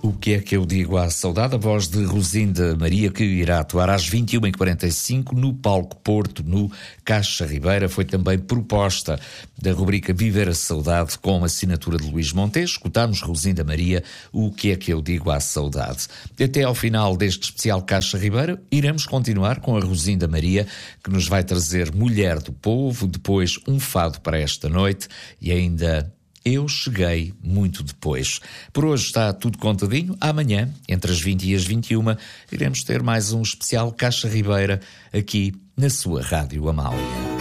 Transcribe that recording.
O que é que eu digo à saudade? A voz de Rosinda Maria, que irá atuar às 21h45 no Palco Porto, no Caixa Ribeira. Foi também proposta da rubrica Viver a Saudade, com a assinatura de Luís Montes. Escutámos Rosinda Maria, o que é que eu digo à saudade. Até ao final deste especial Caixa Ribeira, iremos continuar com a Rosinda Maria, que nos vai trazer Mulher do Povo, depois um fado para esta noite e ainda Eu Cheguei Muito Depois. Por hoje está tudo contadinho. Amanhã, entre as 20 e as 21, iremos ter mais um especial Caixa Ribeira aqui na sua Rádio Amália.